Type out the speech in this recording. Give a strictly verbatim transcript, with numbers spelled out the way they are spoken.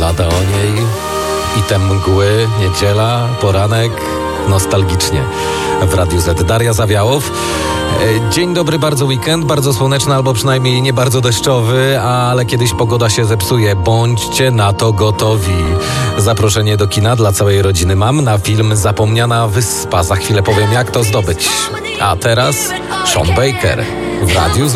ballada o niej i te mgły, niedziela, poranek, nostalgicznie w Radiu Z. Daria Zawiałow. Dzień dobry, bardzo weekend, bardzo słoneczny albo przynajmniej nie bardzo deszczowy, ale kiedyś pogoda się zepsuje. Bądźcie na to gotowi. Zaproszenie do kina dla całej rodziny mam na film Zapomniana Wyspa. Za chwilę powiem, jak to zdobyć. A teraz Sean Baker w Radiu Z.